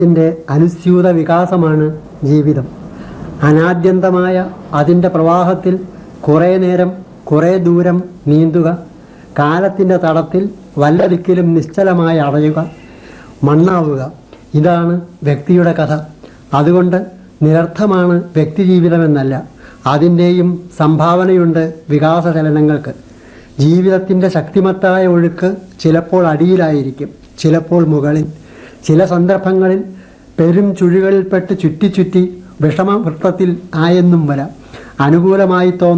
ന്റെ അനുസ്യൂത വികാസമാണ് ജീവിതം. അനാദ്യന്തമായ അതിൻ്റെ പ്രവാഹത്തിൽ കുറേ നേരം കുറേ ദൂരം നീന്തുക, കാലത്തിൻ്റെ തടത്തിൽ വല്ല ദിക്കിലും നിശ്ചലമായി അടയുക, മണ്ണാവുക. ഇതാണ് വ്യക്തിയുടെ കഥ. അതുകൊണ്ട് നിരർത്ഥമാണ് വ്യക്തിജീവിതമെന്നല്ല, അതിൻ്റെയും സംഭാവനയുണ്ട് വികാസചലനങ്ങൾക്ക്. ജീവിതത്തിൻ്റെ ശക്തിമത്തായ ഒഴുക്ക് ചിലപ്പോൾ അടിയിലായിരിക്കും, ചിലപ്പോൾ മുകളിൽ. ചില സന്ദർഭങ്ങളിൽ പെരും ചുഴികളിൽപ്പെട്ട് ചുറ്റി വിഷമവൃത്തത്തിൽ ആയെന്നും വരാം. അനുകൂലമായി തോന്നുന്ന